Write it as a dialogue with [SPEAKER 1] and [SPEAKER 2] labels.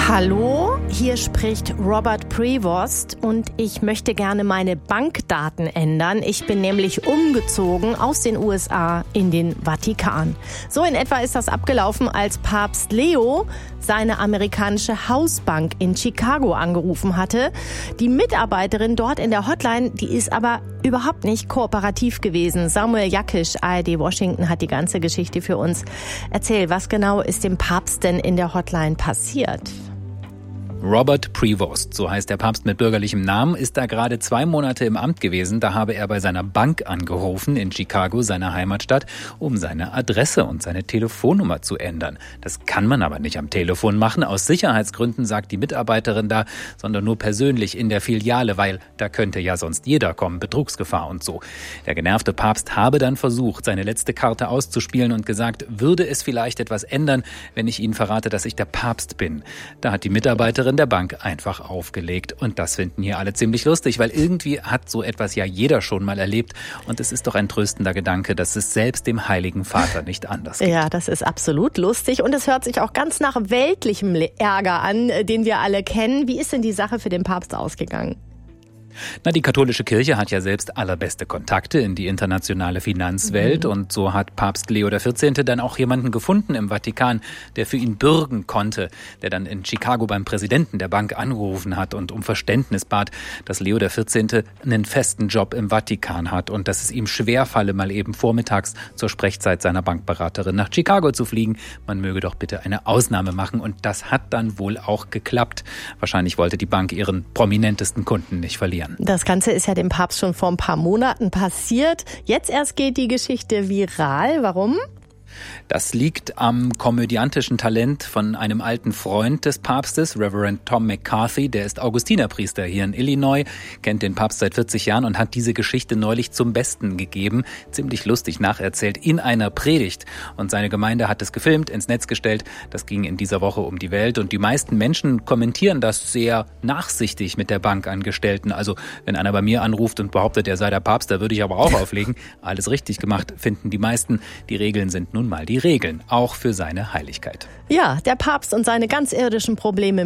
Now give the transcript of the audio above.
[SPEAKER 1] Hallo, hier spricht Robert Prevost und ich möchte gerne meine Bankdaten ändern. Ich bin nämlich umgezogen aus den USA in den Vatikan. So in etwa ist das abgelaufen, als Papst Leo seine amerikanische Hausbank in Chicago angerufen hatte. Die Mitarbeiterin dort in der Hotline, die ist aber überhaupt nicht kooperativ gewesen. Samuel Jakisch, ARD Washington, hat die ganze Geschichte für uns. Erzähl, was genau ist dem Papst denn in der Hotline passiert?
[SPEAKER 2] Robert Prevost, so heißt der Papst mit bürgerlichem Namen, ist da gerade 2 Monate im Amt gewesen. Da habe er bei seiner Bank angerufen in Chicago, seiner Heimatstadt, um seine Adresse und seine Telefonnummer zu ändern. Das kann man aber nicht am Telefon machen, aus Sicherheitsgründen, sagt die Mitarbeiterin da, sondern nur persönlich in der Filiale, weil da könnte ja sonst jeder kommen, Betrugsgefahr und so. Der genervte Papst habe dann versucht, seine letzte Karte auszuspielen und gesagt, würde es vielleicht etwas ändern, wenn ich Ihnen verrate, dass ich der Papst bin. Da hat die Mitarbeiterin der Bank einfach aufgelegt. Und das finden hier alle ziemlich lustig, weil irgendwie hat so etwas ja jeder schon mal erlebt. Und es ist doch ein tröstender Gedanke, dass es selbst dem Heiligen Vater nicht anders geht.
[SPEAKER 1] Ja, das ist absolut lustig. Und es hört sich auch ganz nach weltlichem Ärger an, den wir alle kennen. Wie ist denn die Sache für den Papst ausgegangen?
[SPEAKER 2] Die katholische Kirche hat ja selbst allerbeste Kontakte in die internationale Finanzwelt und so hat Papst Leo XIV. Dann auch jemanden gefunden im Vatikan, der für ihn bürgen konnte, der dann in Chicago beim Präsidenten der Bank angerufen hat und um Verständnis bat, dass Leo XIV. Einen festen Job im Vatikan hat und dass es ihm schwerfalle, mal eben vormittags zur Sprechzeit seiner Bankberaterin nach Chicago zu fliegen. Man möge doch bitte eine Ausnahme machen und das hat dann wohl auch geklappt. Wahrscheinlich wollte die Bank ihren prominentesten Kunden nicht verlieren.
[SPEAKER 1] Das Ganze ist ja dem Papst schon vor ein paar Monaten passiert. Jetzt erst geht die Geschichte viral. Warum?
[SPEAKER 2] Das liegt am komödiantischen Talent von einem alten Freund des Papstes, Reverend Tom McCarthy. Der ist Augustinerpriester hier in Illinois, kennt den Papst seit 40 Jahren und hat diese Geschichte neulich zum Besten gegeben. Ziemlich lustig nacherzählt in einer Predigt. Und seine Gemeinde hat es gefilmt, ins Netz gestellt. Das ging in dieser Woche um die Welt. Und die meisten Menschen kommentieren das sehr nachsichtig mit der Bankangestellten. Also wenn einer bei mir anruft und behauptet, er sei der Papst, da würde ich aber auch auflegen. Alles richtig gemacht, finden die meisten. Die Regeln sind nun mal die Regeln, auch für seine Heiligkeit.
[SPEAKER 1] Ja, der Papst und seine ganz irdischen Probleme